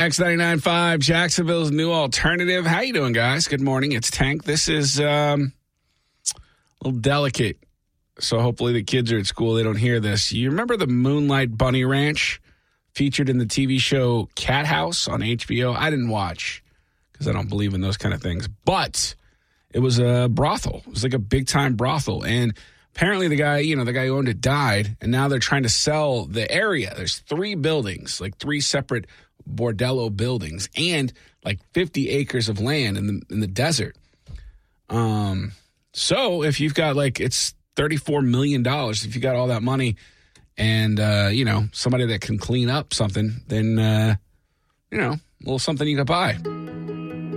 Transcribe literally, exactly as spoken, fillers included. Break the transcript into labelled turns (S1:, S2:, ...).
S1: X ninety-nine point five, Jacksonville's new alternative. How you doing, guys? Good morning. It's Tank. This is um, a little delicate, so hopefully the kids are at school. They don't hear this. You remember the Moonlight Bunny Ranch featured in the T V show Cat House on H B O? I didn't watch because I don't believe in those kind of things. But it was a brothel. It was like a big-time brothel. And apparently the guy, you know, the guy who owned it died, and now they're trying to sell the area. There's three buildings, like three separate bordello buildings, and like fifty acres of land in the in the desert. Um, so if you've got like, it's thirty-four million dollars, if you got all that money and, uh, you know, somebody that can clean up something, then, uh, you know, a little something you could buy.